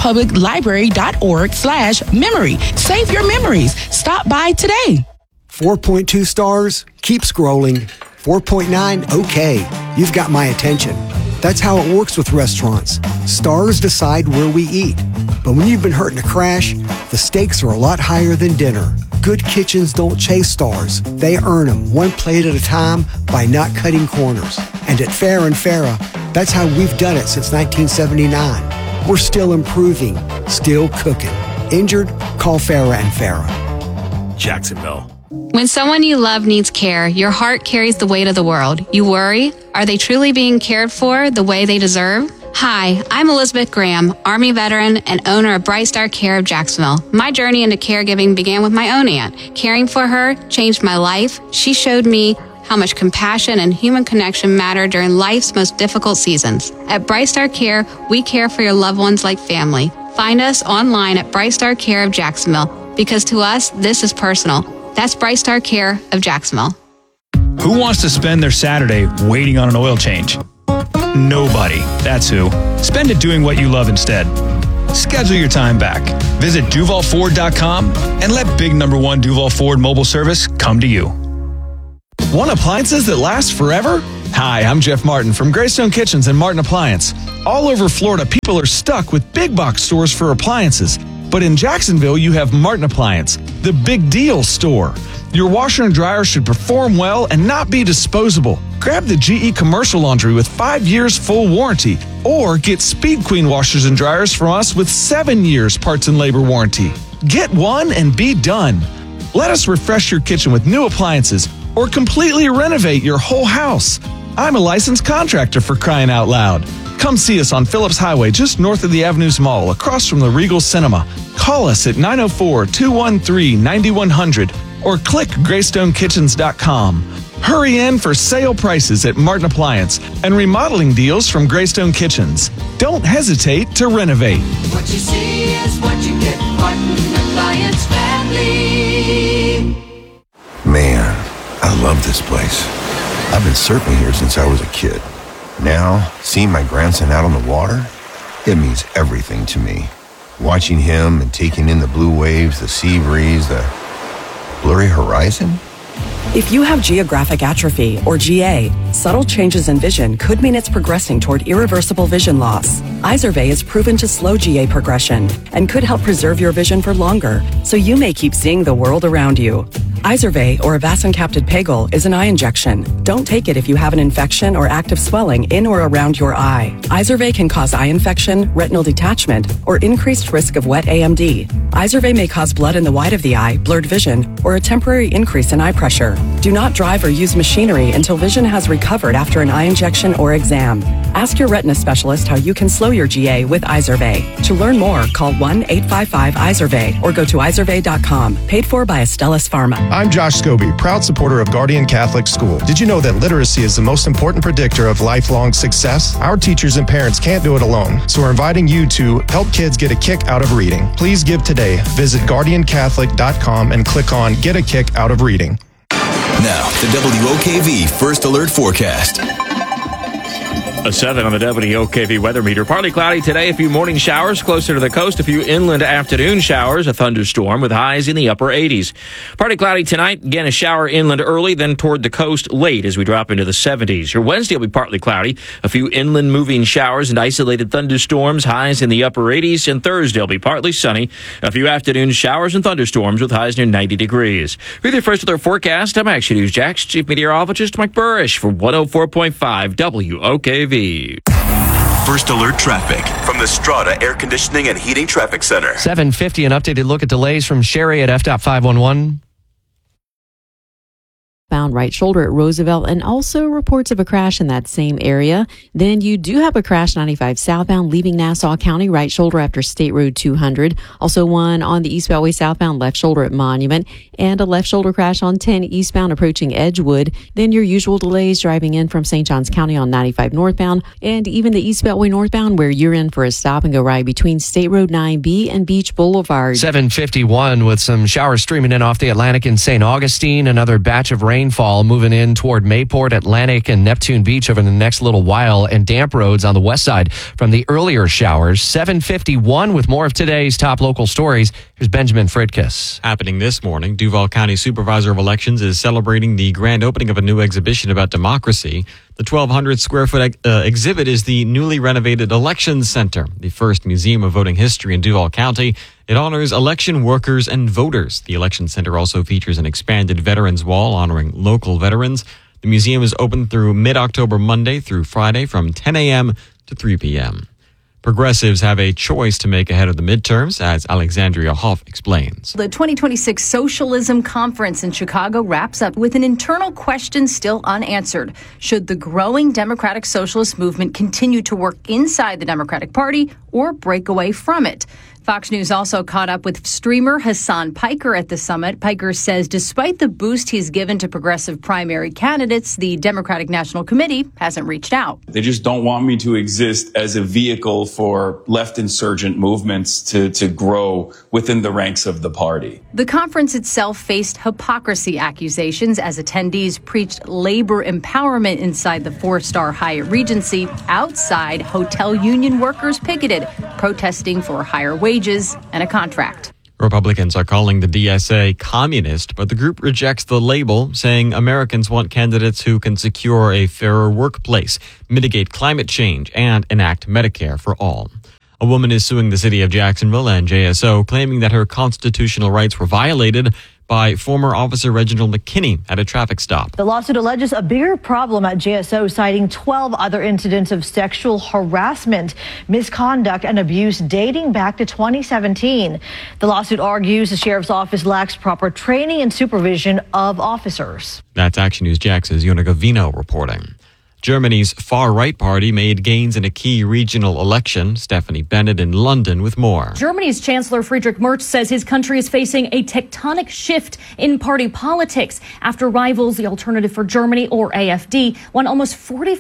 jackspubliclibrary.org/memory. Save your memories. Stop by today. 4.2 stars. Keep scrolling. 4.9. Okay. You've got my attention. That's how it works with restaurants. Stars decide where we eat. But when you've been hurt in a crash, the stakes are a lot higher than dinner. Good kitchens don't chase stars. They earn them one plate at a time by not cutting corners. And at Farrah and Farrah, that's how we've done it since 1979. We're still improving, still cooking. Injured? Call Farah and Farah. Jacksonville. When someone you love needs care, your heart carries the weight of the world. You worry, are they truly being cared for the way they deserve? Hi, I'm Elizabeth Graham, Army veteran and owner of Bright Star Care of Jacksonville. My journey into caregiving began with my own aunt. Caring for her changed my life. She showed me how much compassion and human connection matter during life's most difficult seasons. At Bright Star Care, we care for your loved ones like family. Find us online at Bright Star Care of Jacksonville, because to us, this is personal. That's Bright Star Care of Jacksonville. Who wants to spend their Saturday waiting on an oil change? Nobody. That's who. Spend it doing what you love instead. Schedule your time back. Visit DuvalFord.com and let big number 1 Duval Ford mobile service come to you. Want appliances that last forever? Hi, I'm Jeff Martin from Greystone Kitchens and Martin Appliance. All over Florida, people are stuck with big box stores for appliances. But in Jacksonville, you have Martin Appliance, the big deal store. Your washer and dryer should perform well and not be disposable. Grab the GE Commercial Laundry with 5 years full warranty, or get Speed Queen washers and dryers from us with 7 years parts and labor warranty. Get one and be done. Let us refresh your kitchen with new appliances or completely renovate your whole house. I'm a licensed contractor, for crying out loud. Come see us on Phillips Highway, just north of the Avenues Mall, across from the Regal Cinema. Call us at 904-213-9100 or click GreystoneKitchens.com. Hurry in for sale prices at Martin Appliance and remodeling deals from Greystone Kitchens. Don't hesitate to renovate. What you see is what you get. Martin Appliance Family. Man, I love this place. I've been surfing here since I was a kid. Now, seeing my grandson out on the water, it means everything to me. Watching him and taking in the blue waves, the sea breeze, the blurry horizon. If you have geographic atrophy, or GA, subtle changes in vision could mean it's progressing toward irreversible vision loss. Izervay is proven to slow GA progression and could help preserve your vision for longer, so you may keep seeing the world around you. Izervay, or avacincaptad pegol, is an eye injection. Don't take it if you have an infection or active swelling in or around your eye. Izervay can cause eye infection, retinal detachment, or increased risk of wet AMD. Izervay may cause blood in the white of the eye, blurred vision, or a temporary increase in eye pressure. Do not drive or use machinery until vision has recovered after an eye injection or exam. Ask your retina specialist how you can slow your GA with Izervay. To learn more, call 1-855-IZERVAY or go to izervay.com. Paid for by Astellas Pharma. I'm Josh Scobie, proud supporter of Guardian Catholic School. Did you know that literacy is the most important predictor of lifelong success? Our teachers and parents can't do it alone, so we're inviting you to help kids get a kick out of reading. Please give today. Visit GuardianCatholic.com and click on Get a Kick Out of Reading. Now, the WOKV First Alert Forecast. A 7 on the WOKV weather meter. Partly cloudy today, a few morning showers closer to the coast, a few inland afternoon showers, a thunderstorm with highs in the upper 80s. Partly cloudy tonight, again a shower inland early, then toward the coast late as we drop into the 70s. Your Wednesday will be partly cloudy, a few inland moving showers and isolated thunderstorms, highs in the upper 80s, and Thursday will be partly sunny, a few afternoon showers and thunderstorms with highs near 90 degrees. For the First Alert Forecast, I'm Action News Jax Chief Meteorologist Mike Burrish for 104.5 WOKV. First Alert Traffic from the Strata Air Conditioning and Heating Traffic Center. 7:50, an updated look at delays from Sherry at FDOT 511. Bound right shoulder at Roosevelt, and also reports of a crash in that same area. Then you do have a crash 95 southbound leaving Nassau County, right shoulder after State Road 200. Also one on the East Beltway southbound left shoulder at Monument, and a left shoulder crash on 10 eastbound approaching Edgewood. Then your usual delays driving in from St. Johns County on 95 northbound, and even the East Beltway northbound where you're in for a stop and go ride between State Road 9B and Beach Boulevard. 7:51 with some showers streaming in off the Atlantic in St. Augustine. Another batch of rainfall moving in toward Mayport, Atlantic, and Neptune Beach over the next little while, and damp roads on the west side from the earlier showers. 7:51 with more of today's top local stories. Here's Benjamin Fridkiss. Happening this morning, Duval County Supervisor of Elections is celebrating the grand opening of a new exhibition about democracy. The 1,200 square foot exhibit is the newly renovated Elections Center, the first museum of voting history in Duval County. It honors election workers and voters. The Election Center also features an expanded Veterans Wall honoring local veterans. The museum is open through mid-October Monday through Friday from 10 a.m. to 3 p.m. Progressives have a choice to make ahead of the midterms, as Alexandria Hoff explains. The 2026 Socialism Conference in Chicago wraps up with an internal question still unanswered. Should the growing Democratic Socialist movement continue to work inside the Democratic Party or break away from it? Fox News also caught up with streamer Hassan Piker at the summit. Piker says despite the boost he's given to progressive primary candidates, the Democratic National Committee hasn't reached out. They just don't want me to exist as a vehicle for left insurgent movements to grow within the ranks of the party. The conference itself faced hypocrisy accusations as attendees preached labor empowerment inside the four-star Hyatt Regency. Outside, hotel union workers picketed, protesting for higher wages and a contract. Republicans are calling the DSA communist, but the group rejects the label, saying Americans want candidates who can secure a fairer workplace, mitigate climate change, and enact Medicare for all. A woman is suing the city of Jacksonville and JSO, claiming that her constitutional rights were violated by former Officer Reginald McKinney at a traffic stop. The lawsuit alleges a bigger problem at JSO, citing 12 other incidents of sexual harassment, misconduct, and abuse dating back to 2017. The lawsuit argues the sheriff's office lacks proper training and supervision of officers. That's Action News Jax's Yona Gavino reporting. Germany's far-right party made gains in a key regional election. Stephanie Bennett in London with more. Germany's Chancellor Friedrich Merz says his country is facing a tectonic shift in party politics after rivals, the Alternative for Germany, or AfD, won almost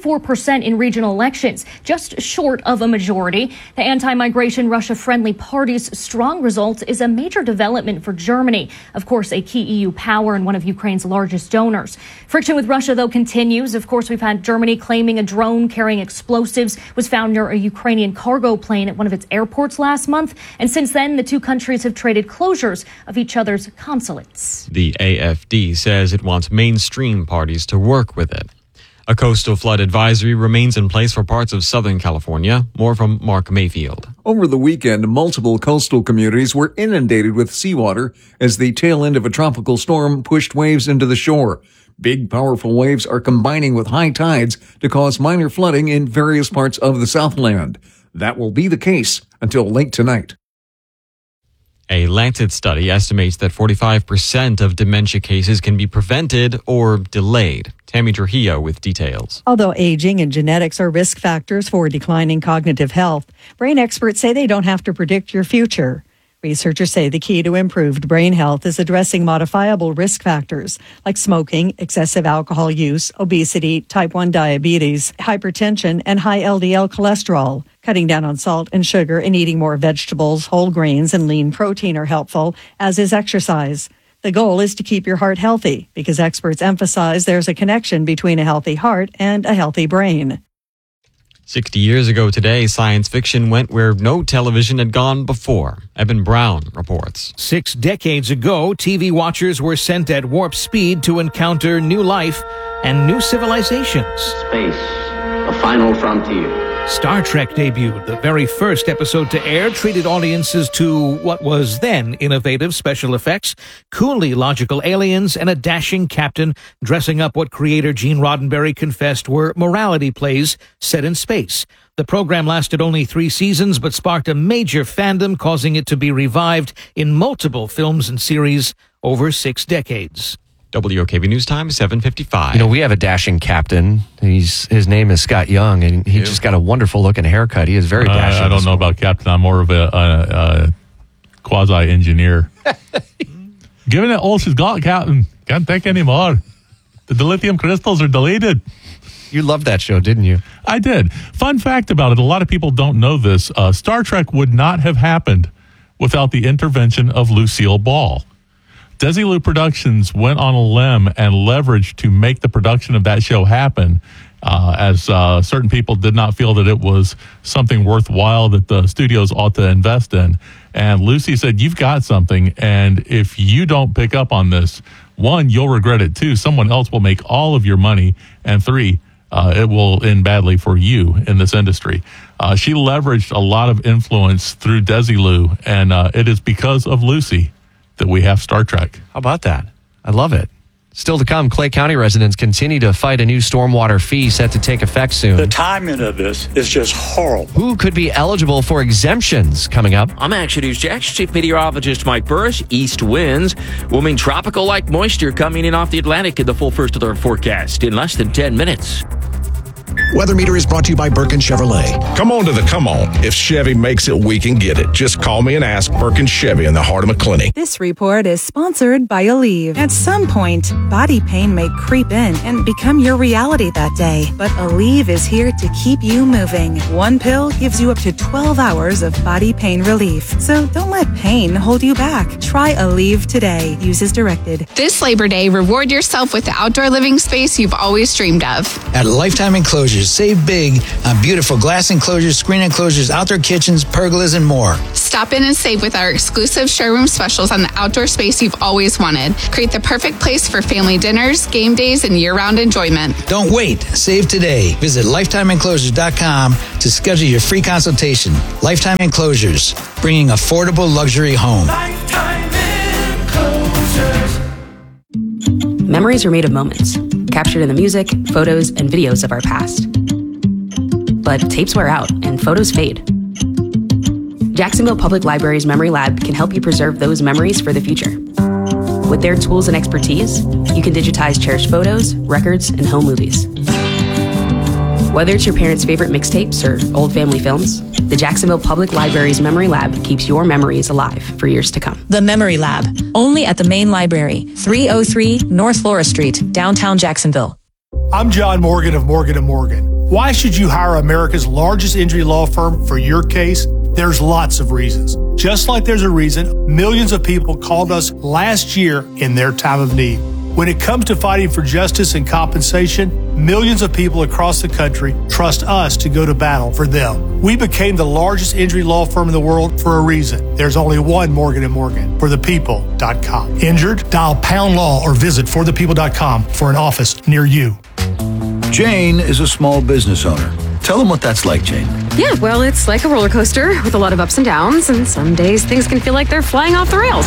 44% in regional elections, just short of a majority. The anti-migration Russia-friendly party's strong result is a major development for Germany, of course, a key EU power and one of Ukraine's largest donors. Friction with Russia, though, continues. Of course, we've had Germany claiming a drone carrying explosives was found near a Ukrainian cargo plane at one of its airports last month. And since then, the two countries have traded closures of each other's consulates. The AfD says it wants mainstream parties to work with it. A coastal flood advisory remains in place for parts of Southern California. More from Mark Mayfield. Over the weekend, multiple coastal communities were inundated with seawater as the tail end of a tropical storm pushed waves into the shore. Big, powerful waves are combining with high tides to cause minor flooding in various parts of the Southland. That will be the case until late tonight. A Lancet study estimates that 45% of dementia cases can be prevented or delayed. Tammy Trujillo with details. Although aging and genetics are risk factors for declining cognitive health, brain experts say they don't have to predict your future. Researchers say the key to improved brain health is addressing modifiable risk factors like smoking, excessive alcohol use, obesity, type 1 diabetes, hypertension, and high LDL cholesterol. Cutting down on salt and sugar and eating more vegetables, whole grains, and lean protein are helpful, as is exercise. The goal is to keep your heart healthy because experts emphasize there's a connection between a healthy heart and a healthy brain. 60 years ago today, science fiction went where no television had gone before. Evan Brown reports. 6 decades ago, TV watchers were sent at warp speed to encounter new life and new civilizations. Space, the final frontier. Star Trek debuted. The very first episode to air treated audiences to what was then innovative special effects, coolly logical aliens, and a dashing captain dressing up what creator Gene Roddenberry confessed were morality plays set in space. The program lasted only 3 seasons, but sparked a major fandom, causing it to be revived in multiple films and series over 6 decades. WOKV News Time, 7:55. You know, we have a dashing captain. His name is Scott Young, and he just got a wonderful looking haircut. He is very dashing. I don't know about captain. I'm more of a quasi-engineer. Given that all she's got, Captain, can't take any more. The dilithium crystals are deleted. You loved that show, didn't you? I did. Fun fact about it, a lot of people don't know this. Star Trek would not have happened without the intervention of Lucille Ball. Desilu Productions went on a limb and leveraged to make the production of that show happen, as certain people did not feel that it was something worthwhile that the studios ought to invest in. And Lucy said, you've got something, and if you don't pick up on this, 1, you'll regret it. 2, someone else will make all of your money, and 3, it will end badly for you in this industry. She leveraged a lot of influence through Desilu, and it is because of Lucy that we have Star Trek. How about that? I love it. Still to come, Clay County residents continue to fight a new stormwater fee set to take effect soon. The timing of this is just horrible. Who could be eligible for exemptions coming up? I'm Action News Jack's Chief Meteorologist Mike Burris. East winds will mean tropical-like moisture coming in off the Atlantic in the full first alert forecast in less than 10 minutes. Weather Meter is brought to you by Birkin Chevrolet. Come on to the come on. If Chevy makes it, we can get it. Just call me and ask. Birkin Chevy in the heart of McClinney. This report is sponsored by Aleve. At some point, body pain may creep in and become your reality that day. But Aleve is here to keep you moving. One pill gives you up to 12 hours of body pain relief. So don't let pain hold you back. Try Aleve today. Use as directed. This Labor Day, reward yourself with the outdoor living space you've always dreamed of. At Lifetime Enclosures, save big on beautiful glass enclosures, screen enclosures, outdoor kitchens, pergolas, and more. Stop in and save with our exclusive showroom specials on the outdoor space you've always wanted. Create the perfect place for family dinners, game days, and year-round enjoyment. Don't wait. Save today. Visit LifetimeEnclosures.com to schedule your free consultation. Lifetime Enclosures, bringing affordable luxury home. Memories are made of moments, captured in the music, photos, and videos of our past. But tapes wear out and photos fade. Jacksonville Public Library's Memory Lab can help you preserve those memories for the future. With their tools and expertise, you can digitize cherished photos, records, and home movies. Whether it's your parents' favorite mixtapes or old family films, the Jacksonville Public Library's Memory Lab keeps your memories alive for years to come. The Memory Lab, only at the main library, 303 North Flora Street, downtown Jacksonville. I'm John Morgan of Morgan & Morgan. Why should you hire America's largest injury law firm for your case? There's lots of reasons. Just like there's a reason millions of people called us last year in their time of need. When it comes to fighting for justice and compensation, millions of people across the country trust us to go to battle for them. We became the largest injury law firm in the world for a reason. There's only one Morgan & Morgan, forthepeople.com. Injured? Dial pound law or visit forthepeople.com for an office near you. Jane is a small business owner. Tell them what that's like, Jane. Yeah, well, it's like a roller coaster with a lot of ups and downs, and some days things can feel like they're flying off the rails.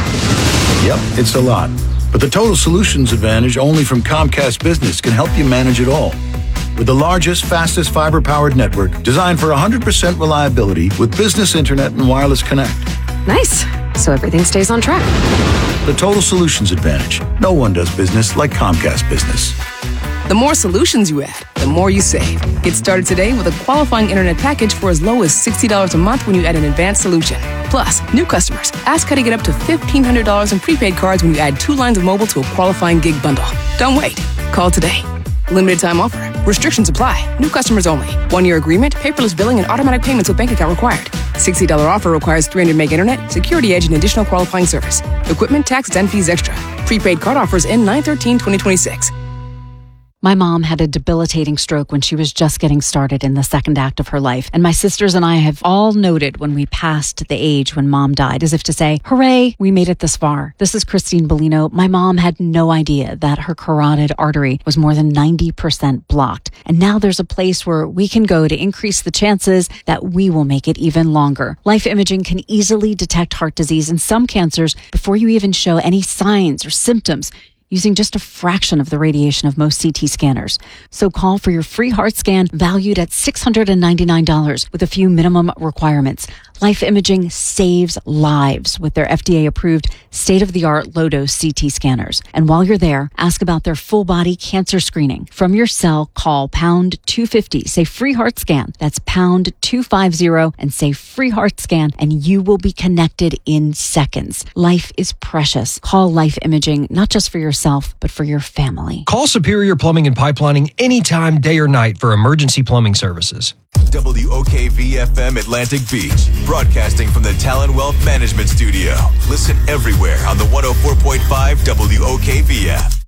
Yep, it's a lot. But the Total Solutions Advantage only from Comcast Business can help you manage it all. With the largest, fastest fiber-powered network designed for 100% reliability with business internet and wireless connect. Nice. So everything stays on track. The Total Solutions Advantage. No one does business like Comcast Business. The more solutions you add, the more you save. Get started today with a qualifying internet package for as low as $60 a month when you add an advanced solution. Plus, new customers, ask how to get up to $1,500 in prepaid cards when you add 2 lines of mobile to a qualifying gig bundle. Don't wait. Call today. Limited time offer. Restrictions apply. New customers only. 1-year agreement, paperless billing, and automatic payments with bank account required. $60 offer requires 300 meg internet, security edge, and additional qualifying service. Equipment, taxes, and fees extra. Prepaid card offers end 9/13/2026. My mom had a debilitating stroke when she was just getting started in the second act of her life. And my sisters and I have all noted when we passed the age when mom died, as if to say, hooray, we made it this far. This is Christine Bellino. My mom had no idea that her carotid artery was more than 90% blocked. And now there's a place where we can go to increase the chances that we will make it even longer. Life Imaging can easily detect heart disease and some cancers before you even show any signs or symptoms, using just a fraction of the radiation of most CT scanners. So call for your free heart scan valued at $699 with a few minimum requirements. Life Imaging saves lives with their FDA-approved state-of-the-art low-dose CT scanners. And while you're there, ask about their full-body cancer screening. From your cell, call pound 250, say free heart scan. That's pound 250 and say free heart scan, and you will be connected in seconds. Life is precious. Call Life Imaging, not just for yourself, but for your family. Call Superior Plumbing and Pipelining anytime, day or night for emergency plumbing services. WOKV-FM Atlantic Beach, broadcasting from the Talon Wealth Management Studio. Listen everywhere on the 104.5 WOKV app.